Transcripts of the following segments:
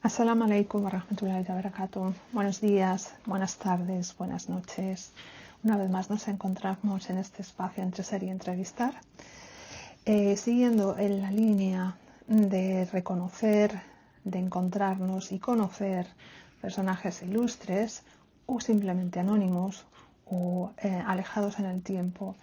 Assalamu alaikum wa rahmatullahi wa barakatuh. Buenos días, buenas tardes, buenas noches. Una vez más nos encontramos en este espacio entre ser y entrevistar, siguiendo en la línea de reconocer, de encontrarnos y conocer personajes ilustres o simplemente anónimos o alejados en el tiempo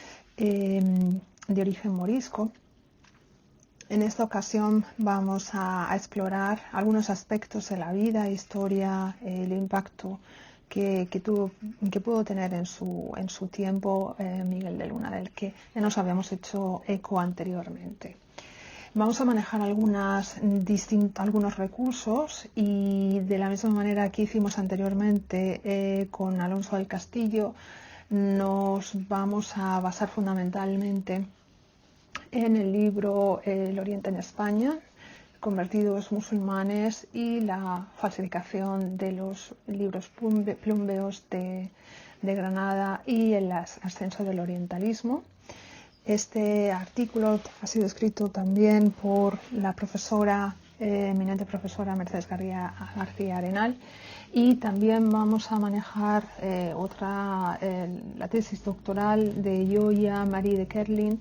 de origen morisco. En esta ocasión vamos a explorar algunos aspectos de la vida, historia, el impacto que pudo tener en su tiempo Miguel de Luna, del que ya nos habíamos hecho eco anteriormente. Vamos a manejar algunos recursos y de la misma manera que hicimos anteriormente con Alonso del Castillo, nos vamos a basar fundamentalmente en el libro El Oriente en España, convertidos musulmanes y la falsificación de los libros plumbeos de Granada y el ascenso del orientalismo. Este artículo ha sido escrito también por la eminente profesora Mercedes García Arenal, y también vamos a manejar la tesis doctoral de Joya Marie de Kerlin,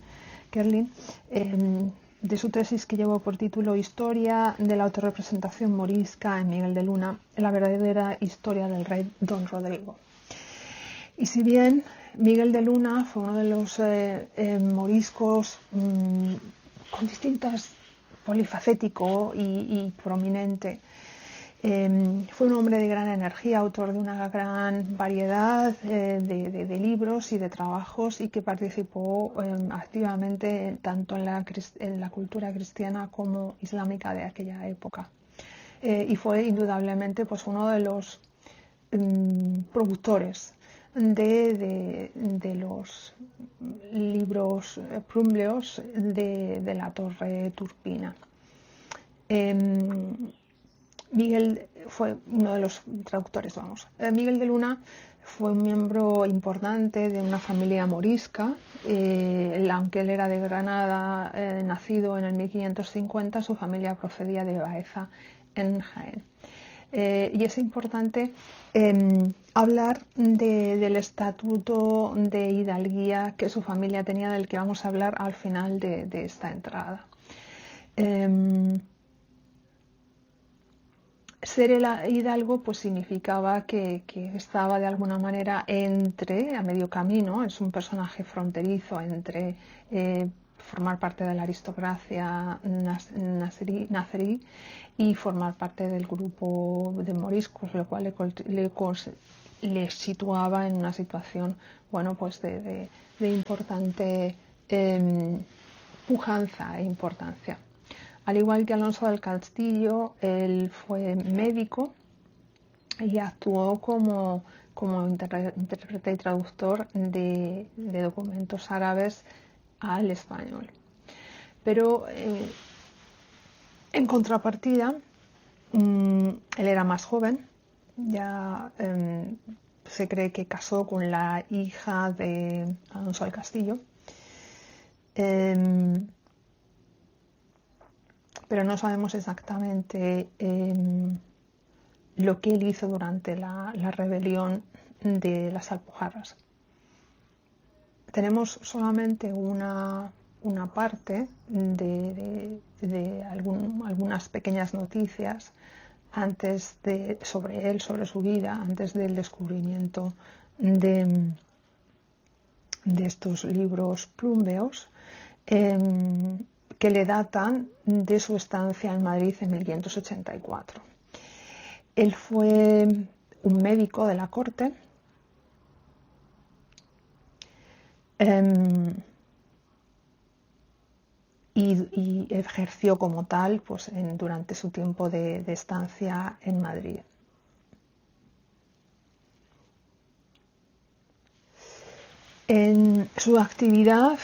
de su tesis que llevó por título Historia de la autorrepresentación morisca en Miguel de Luna, la verdadera historia del rey Don Rodrigo. Y si bien Miguel de Luna fue uno de los moriscos con distintas, polifacético y prominente, fue un hombre de gran energía, autor de una gran variedad de libros y de trabajos, y que participó activamente tanto en la cultura cristiana como islámica de aquella época. Y fue indudablemente pues, uno de los productores de los libros plumbeos de la Torre Turpina. Miguel fue uno de los traductores, Miguel de Luna fue un miembro importante de una familia morisca, aunque él era de Granada, nacido en el 1550, su familia procedía de Baeza, en Jaén. Y es importante hablar del estatuto de hidalguía que su familia tenía, del que vamos a hablar al final de esta entrada. Ser el hidalgo pues significaba que estaba de alguna manera a medio camino. Es un personaje fronterizo entre formar parte de la aristocracia nazarí y formar parte del grupo de moriscos, lo cual le situaba en una situación pues de importante pujanza e importancia. Al igual que Alonso del Castillo, él fue médico y actuó como intérprete y traductor de documentos árabes al español. Pero en contrapartida, él era más joven, ya se cree que casó con la hija de Alonso del Castillo. Pero no sabemos exactamente lo que él hizo durante la rebelión de las Alpujarras. Tenemos solamente una parte de algunas pequeñas noticias sobre él, sobre su vida, antes del descubrimiento de estos libros plumbeos, que le datan de su estancia en Madrid en 1584. Él fue un médico de la corte y ejerció como tal pues, durante su tiempo de estancia en Madrid. En su actividad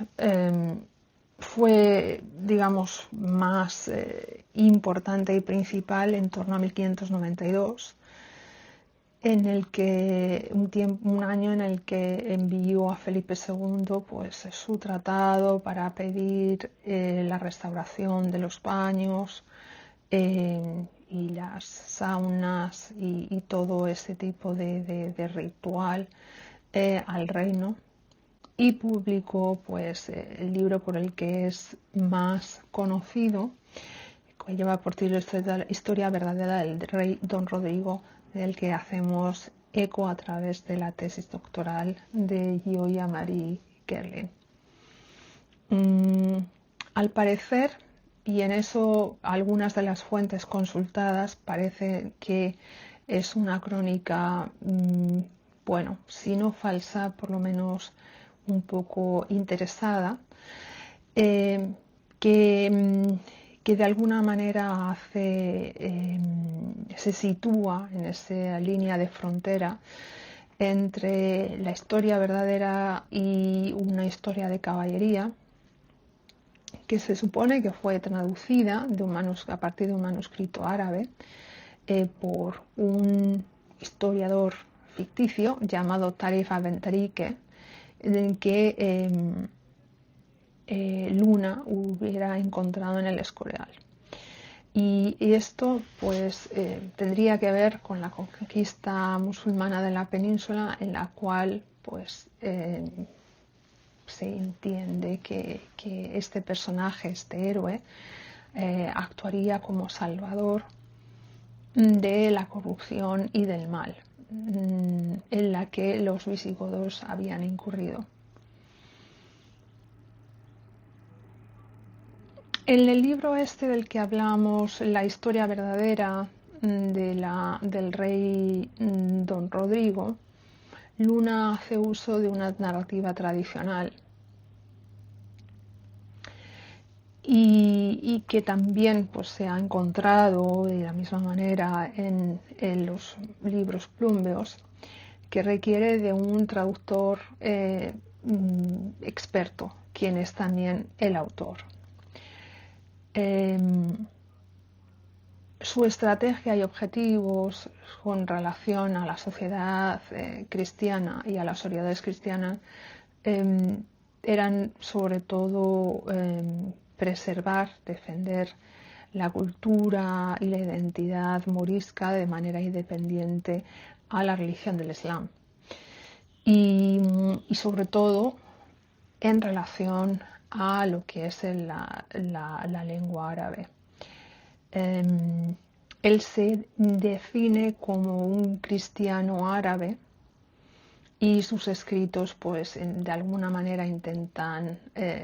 fue, digamos, más importante y principal en torno a 1592, en el que un año en el que envió a Felipe II pues, su tratado para pedir la restauración de los baños y y las saunas y todo ese tipo de ritual al reino, y publicó pues el libro por el que es más conocido, que lleva por título Historia verdadera del rey Don Rodrigo, del que hacemos eco a través de la tesis doctoral de Gioia Marie Kerlin. Al parecer, y en eso algunas de las fuentes consultadas parece que es una crónica, bueno, si no falsa, por lo menos un poco interesada, que de alguna manera se sitúa en esa línea de frontera entre la historia verdadera y una historia de caballería, que se supone que fue traducida a partir de un manuscrito árabe por un historiador ficticio llamado Tarif Abentarike, en el que Luna hubiera encontrado en el Escorial. Y esto pues tendría que ver con la conquista musulmana de la península, en la cual pues se entiende que este personaje, este héroe, actuaría como salvador de la corrupción y del mal en la que los visigodos habían incurrido. En el libro este del que hablamos, La historia verdadera del rey Don Rodrigo, Luna hace uso de una narrativa tradicional y que también pues, se ha encontrado de la misma manera en los libros plúmbeos, que requiere de un traductor experto, quien es también el autor. Su estrategia y objetivos con relación a la sociedad cristiana y a las sociedades cristianas eran sobre todo preservar, defender la cultura y la identidad morisca de manera independiente a la religión del Islam, y sobre todo en relación a lo que es la lengua árabe. Él se define como un cristiano árabe y sus escritos pues de alguna manera intentan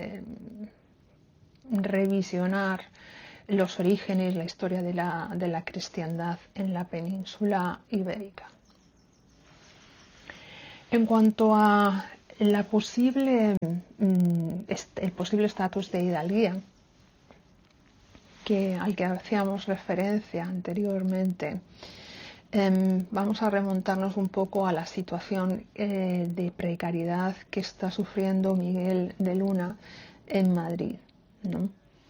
revisionar los orígenes, la historia de la cristiandad en la península ibérica. En cuanto a el posible estatus de hidalguía, al que hacíamos referencia anteriormente, vamos a remontarnos un poco a la situación de precariedad que está sufriendo Miguel de Luna en Madrid, ¿no?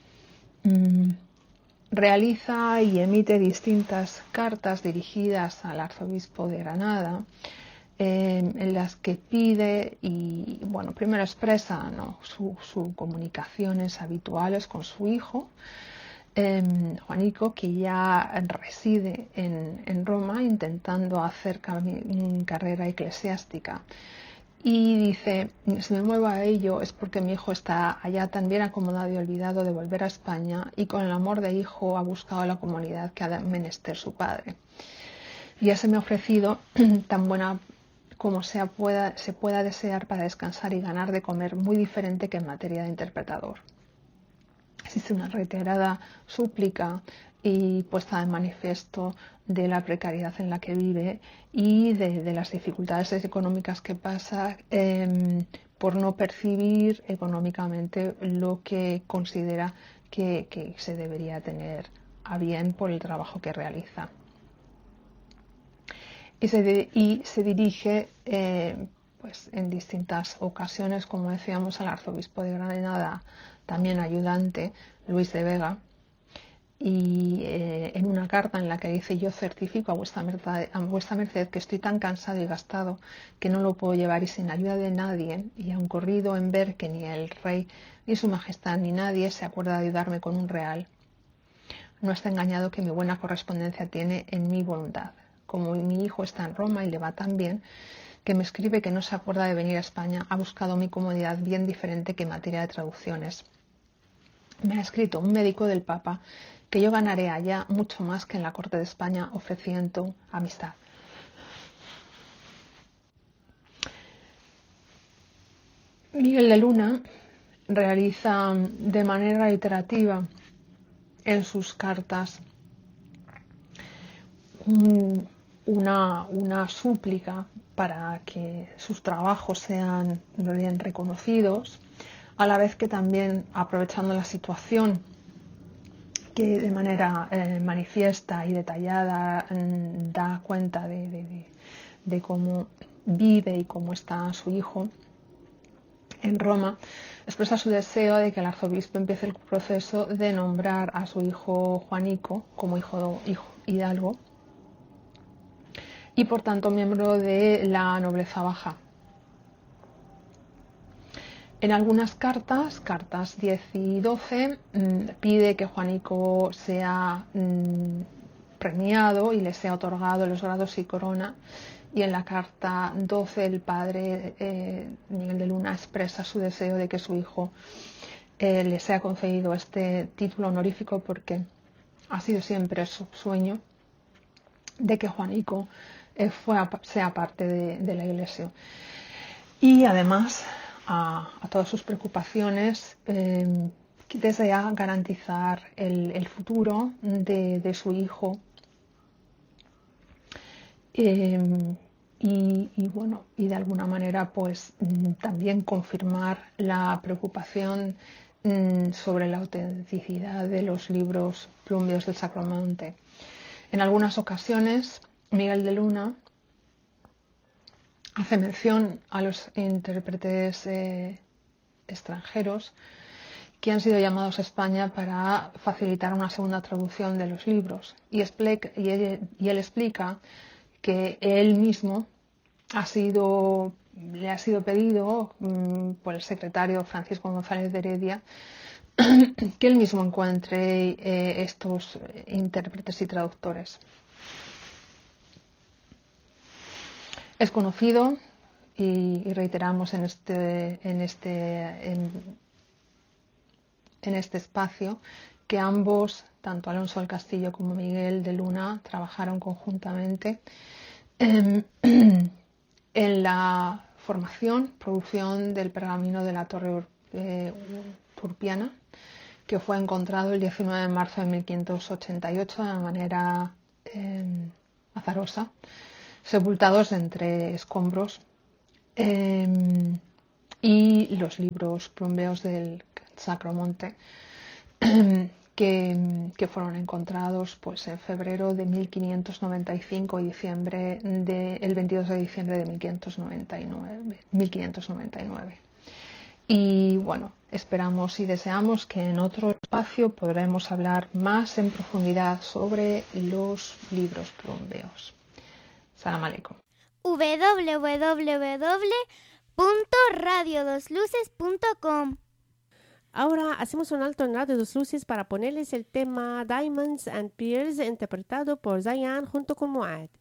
Realiza y emite distintas cartas dirigidas al arzobispo de Granada, en las que pide y, bueno, primero expresa, ¿no?, sus comunicaciones habituales con su hijo, Juanico, que ya reside en Roma intentando hacer carrera eclesiástica. Y dice: si me muevo a ello es porque mi hijo está allá tan bien acomodado y olvidado de volver a España, y con el amor de hijo ha buscado la comunidad que ha menester su padre. Ya se me ha ofrecido tan buena como se pueda desear para descansar y ganar de comer, muy diferente que en materia de interpretador. Existe una reiterada súplica y puesta de manifiesto de la precariedad en la que vive y de las dificultades económicas que pasa por no percibir económicamente lo que considera que se debería tener a bien por el trabajo que realiza. Y se dirige pues en distintas ocasiones, como decíamos, al arzobispo de Granada, también ayudante, Luis de Vega, y en una carta en la que dice: yo certifico a vuestra merced que estoy tan cansado y gastado que no lo puedo llevar, y sin ayuda de nadie, y aun corrido en ver que ni el rey ni su majestad ni nadie se acuerda de ayudarme con un real. no está engañado que mi buena correspondencia tiene en mi voluntad. Como mi hijo está en Roma y le va tan bien, que me escribe que no se acuerda de venir a España, ha buscado mi comodidad bien diferente que en materia de traducciones. Me ha escrito un médico del Papa que yo ganaré allá mucho más que en la corte de España ofreciendo amistad. Miguel de Luna realiza de manera reiterativa en sus cartas una súplica para que sus trabajos sean bien reconocidos, a la vez que también, aprovechando la situación que de manera manifiesta y detallada da cuenta de cómo vive y cómo está su hijo en Roma, expresa su deseo de que el arzobispo empiece el proceso de nombrar a su hijo Juanico como hijo hidalgo y por tanto miembro de la nobleza baja. En algunas cartas 10 y 12, pide que Juanico sea premiado y le sea otorgado los grados y corona, y en la carta 12 el padre Miguel de Luna expresa su deseo de que su hijo le sea concedido este título honorífico, porque ha sido siempre su sueño de que Juanico sea parte de la Iglesia. Y además, a todas sus preocupaciones, desea garantizar el futuro de su hijo y de alguna manera pues también confirmar la preocupación sobre la autenticidad de los libros plumbeos del Sacromonte. En algunas ocasiones, Miguel de Luna hace mención a los intérpretes extranjeros que han sido llamados a España para facilitar una segunda traducción de los libros, y él explica que él mismo le ha sido pedido por el secretario Francisco González de Heredia que él mismo encuentre estos intérpretes y traductores. Es conocido, y reiteramos en este espacio, que ambos, tanto Alonso del Castillo como Miguel de Luna, trabajaron conjuntamente en la producción del pergamino de la Torre Turpiana, que fue encontrado el 19 de marzo de 1588 de manera azarosa, sepultados entre escombros, y los libros plumbeos del Sacromonte que fueron encontrados pues en febrero de 1595 y el 22 de diciembre de 1599. Y bueno, esperamos y deseamos que en otro espacio podremos hablar más en profundidad sobre los libros plumbeos. Salam aleikum. www.radiodosluces.com. Ahora hacemos un alto en Radio Dos Luces para ponerles el tema Diamonds and Pearls interpretado por Zayan junto con Moad.